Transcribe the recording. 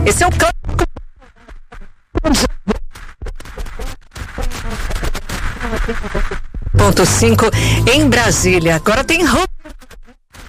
Esse é o ponto 5 em Brasília. Agora tem roupa.